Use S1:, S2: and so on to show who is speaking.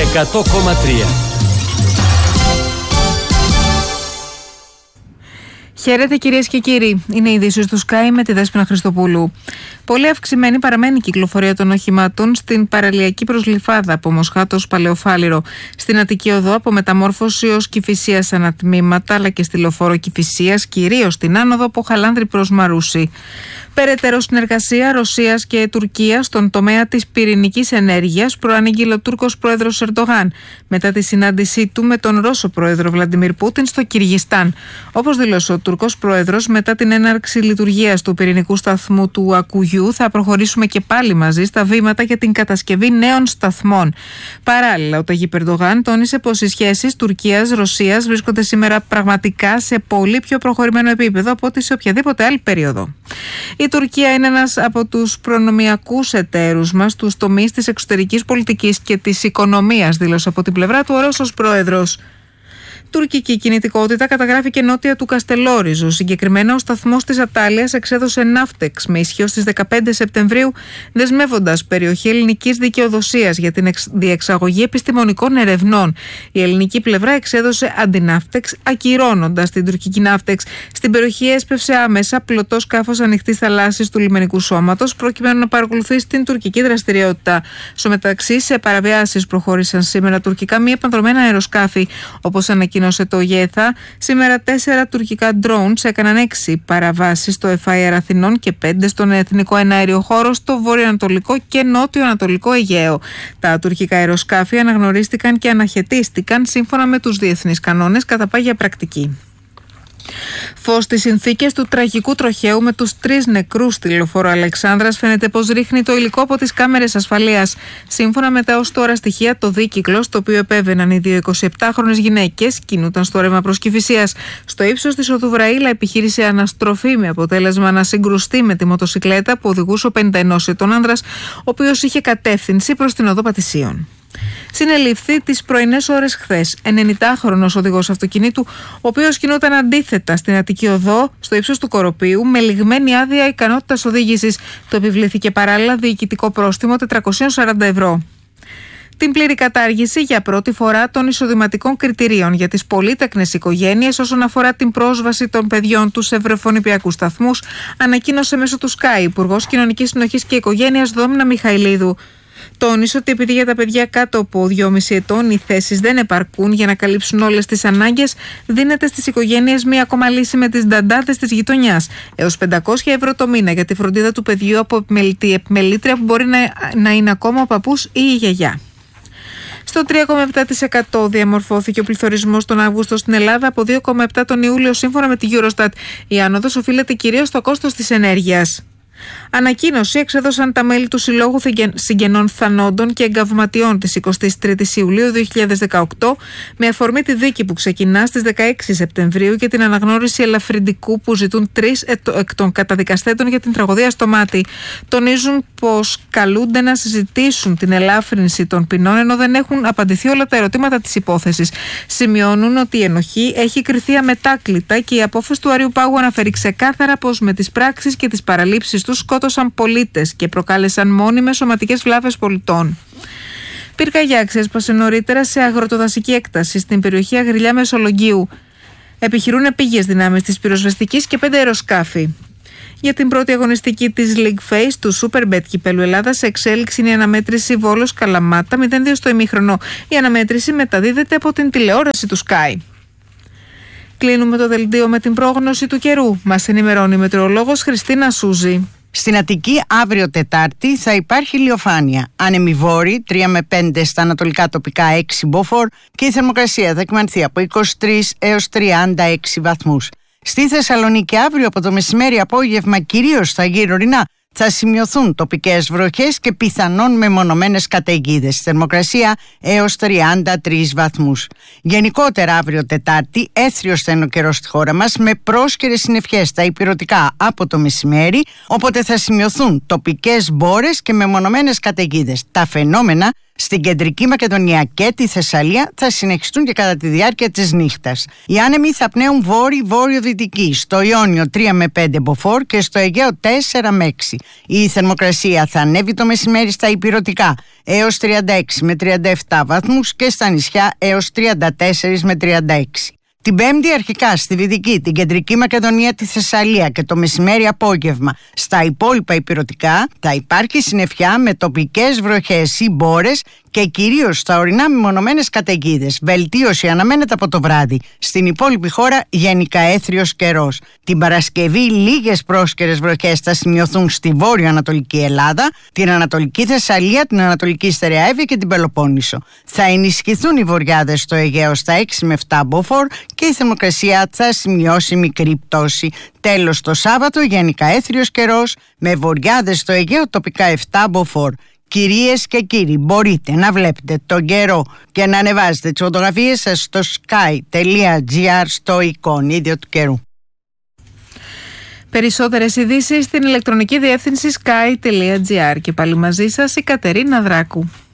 S1: 100,3.
S2: Χαίρετε κυρίες και κύριοι. Είναι οι ειδήσεις του Sky με τη Δέσποινα Χριστοπούλου. Πολύ αυξημένη παραμένει η κυκλοφορία των οχημάτων στην παραλιακή προσλυφάδα από Μοσχάτος Παλαιοφάλιρο, στην Αττική Οδό από Μεταμόρφωση ως Κηφισίας ανατμήματα, αλλά και στη λεωφόρο Κηφισίας, κυρίως στην άνοδο από Χαλάνδρη προς Μαρούσι. Περαιτέρω συνεργασία Ρωσίας και Τουρκίας στον τομέα της πυρηνικής ενέργειας προανήγγειλε ο Τούρκος πρόεδρος Ερντογάν μετά τη συνάντησή του με τον Ρώσο πρόεδρο Βλαντιμίρ Πούτιν στο Κυργιστάν. Όπως δήλωσε ο Τούρκος πρόεδρος, μετά την έναρξη λειτουργίας του πυρηνικού σταθμού του Ακουγιού, θα προχωρήσουμε και πάλι μαζί στα βήματα για την κατασκευή νέων σταθμών. Παράλληλα, ο Ταγίπ Ερντογάν τόνισε πως οι σχέσεις Τουρκίας-Ρωσίας βρίσκονται σήμερα πραγματικά σε πολύ πιο προχωρημένο επίπεδο από ό,τι σε οποιαδήποτε άλλη περίοδο. Η Τουρκία είναι ένας από τους προνομιακούς εταίρους μας στους τομείς της εξωτερικής πολιτικής και της οικονομίας, δήλωσε από την πλευρά του ο Ρώσος πρόεδρος. Τουρκική κινητικότητα καταγράφηκε νότια του Καστελόριζου. Συγκεκριμένα, ο σταθμός της Ατάλειας εξέδωσε ναύτεξ με ισχύο στις 15 Σεπτεμβρίου, δεσμεύοντας περιοχή ελληνικής δικαιοδοσίας για την διεξαγωγή επιστημονικών ερευνών. Η ελληνική πλευρά εξέδωσε αντιναύτεξ, ακυρώνοντας την τουρκική ναύτεξ. Στην περιοχή έσπευσε άμεσα πλωτό σκάφος ανοιχτής θαλάσσης του λιμενικού σώματος, προκειμένου να παρακολουθήσει την τουρκική δραστηριότητα. Στο μεταξύ, σε παραβιάσεις προχώρησαν σήμερα τουρκικά μη επανδρομένα αεροσκάφη, όπως ανακοίνωσε το ΓΕΘΑ. Σήμερα 4 τουρκικά drones έκαναν 6 παραβάσεις στο FIR Αθηνών και 5 στον εθνικό εναέριο χώρο στο βορειοανατολικό και νότιο-ανατολικό Αιγαίο. Τα τουρκικά αεροσκάφη αναγνωρίστηκαν και αναχαιτίστηκαν σύμφωνα με τους διεθνείς κανόνες κατά πάγια πρακτική. Φως στις συνθήκες του τραγικού τροχαίου με τους 3 νεκρούς στη λεωφόρο Αλεξάνδρας φαίνεται πως ρίχνει το υλικό από τις κάμερες ασφαλείας. Σύμφωνα με τα ως τώρα στοιχεία, το δίκυκλο, στο οποίο επέβαιναν οι 2 27χρονες γυναίκες, κινούταν στο ρεύμα προς Κηφισίας. Στο ύψος της οδού Βραήλα επιχείρησε αναστροφή με αποτέλεσμα να συγκρουστεί με τη μοτοσικλέτα που οδηγούσε ο 51 ετών άνδρας, ο οποίος είχε κατεύθυνση προς την οδό Πατησίων. Συνελήφθη τις πρωινές ώρες χθες 90χρονος οδηγός αυτοκινήτου, ο οποίος κινούταν αντίθετα στην Αττική Οδό, στο ύψος του Κοροπείου, με λιγμένη άδεια ικανότητας οδήγησης. Το επιβλήθηκε παράλληλα διοικητικό πρόστιμο 440 ευρώ. Την πλήρη κατάργηση για πρώτη φορά των εισοδηματικών κριτηρίων για τις πολύτεκνες οικογένειες όσον αφορά την πρόσβαση των παιδιών τους σε βρεφονιπιακούς σταθμούς ανακοίνωσε μέσω του Sky Υπουργός Κοινωνικής Συνοχής και Οικογένειας Δόμνα Μιχαηλίδου. Τόνισε ότι επειδή για τα παιδιά κάτω από 2,5 ετών οι θέσεις δεν επαρκούν για να καλύψουν όλες τις ανάγκες, δίνεται στις οικογένειες μία ακόμα λύση με τις νταντάδες της γειτονιάς. Έως 500 ευρώ το μήνα για τη φροντίδα του παιδιού από επιμελήτρια που μπορεί να είναι ακόμα ο παππούς ή η γιαγιά. Στο 3,7% διαμορφώθηκε ο πληθωρισμός τον Αύγουστο στην Ελλάδα από 2,7% τον Ιούλιο σύμφωνα με τη Eurostat. Η άνοδος οφείλεται κυρίως στο κόστος της ενέργειας. Ανακοίνωση εξέδωσαν τα μέλη του Συλλόγου Συγγενών Θανόντων και Εγκαυματιών της 23ης Ιουλίου 2018 με αφορμή τη δίκη που ξεκινά στις 16 Σεπτεμβρίου και την αναγνώριση ελαφρυντικού που ζητούν 3 εκ των καταδικαστέντων για την τραγωδία στο Μάτι. Τονίζουν πως καλούνται να συζητήσουν την ελάφρυνση των ποινών ενώ δεν έχουν απαντηθεί όλα τα ερωτήματα της υπόθεσης. Σημειώνουν ότι η ενοχή έχει κριθεί αμετάκλητα και η απόφαση του Αριού Πάγου αναφέρει ξεκάθαρα πως με τις πράξεις και τις παραλήψεις τους σκότωσαν πολίτες και προκάλεσαν μόνιμες σωματικές βλάβες πολιτών. Πυρκαγιά ξέσπασε νωρίτερα σε αγροτοδασική έκταση στην περιοχή Αγριλιά Μεσολογγίου. Επιχειρούν επίγειες δυνάμεις της πυροσβεστικής και 5 αεροσκάφη. Για την πρώτη αγωνιστική της League Phase του Superbet κυπέλλου Ελλάδα σε εξέλιξη είναι η αναμέτρηση Βόλος Καλαμάτα 0-2 στο ημίχρονο. Η αναμέτρηση μεταδίδεται από την τηλεόραση του Sky. Κλείνουμε το δελτίο με την πρόγνωση του καιρού. Μας ενημερώνει η μετεωρολόγος Χριστίνα Σούζη.
S3: Στην Αττική αύριο Τετάρτη θα υπάρχει ηλιοφάνεια. Άνεμοι βόρειοι 3 με 5 στα ανατολικά τοπικά 6 μποφόρ και η θερμοκρασία θα εκμανθεί από 23 έως 36 βαθμούς. Στη Θεσσαλονίκη αύριο από το μεσημέρι απόγευμα κυρίως στα γύρω-ορεινά θα σημειωθούν τοπικές βροχές και πιθανόν μεμονωμένες καταιγίδες. Θερμοκρασία έως 33 βαθμούς. Γενικότερα αύριο Τετάρτη έθριος θα είναι ο καιρός στη χώρα μας με πρόσκαιρες συννεφιές στα ηπειρωτικά από το μεσημέρι, οπότε θα σημειωθούν τοπικές μπόρες και μεμονωμένες καταιγίδες. Τα φαινόμενα Στην Κεντρική Μακεδονία και τη Θεσσαλία θα συνεχιστούν και κατά τη διάρκεια της νύχτας. Οι άνεμοι θα πνέουν βόρειο-δυτική, στο Ιόνιο 3 με 5 μποφόρ και στο Αιγαίο 4 με 6. Η θερμοκρασία θα ανέβει το μεσημέρι στα ηπειρωτικά έως 36 με 37 βαθμούς και στα νησιά έως 34 με 36. Την Πέμπτη αρχικά στη Δυτική, την Κεντρική Μακεδονία, τη Θεσσαλία και το μεσημέρι απόγευμα στα υπόλοιπα ηπειρωτικά θα υπάρχει συννεφιά με τοπικές βροχές ή μπόρες και κυρίως στα ορεινά μεμονωμένες καταιγίδες. Βελτίωση αναμένεται από το βράδυ. Στην υπόλοιπη χώρα γενικά έθριος καιρός. Την Παρασκευή λίγες πρόσκαιρες βροχές θα σημειωθούν στη βόρειο-ανατολική Ελλάδα, την Ανατολική Θεσσαλία, την Ανατολική Στερεαεύη και την Πελοπόννησο. Θα ενισχυθούν οι βοριάδες στο Αιγαίο στα 6 με 7 μποφόρ και η θερμοκρασία θα σημειώσει μικρή πτώση. Τέλος, το Σάββατο γενικά έθριος καιρός με βοριάδες στο Αιγαίο τοπικά 7 μποφόρ. Κυρίες και κύριοι, μπορείτε να βλέπετε τον καιρό και να ανεβάζετε τις φωτογραφίες σας στο sky.gr στο εικονίδιο του καιρού.
S2: Περισσότερες ειδήσεις στην ηλεκτρονική διεύθυνση sky.gr και πάλι μαζί σας η Κατερίνα Δράκου.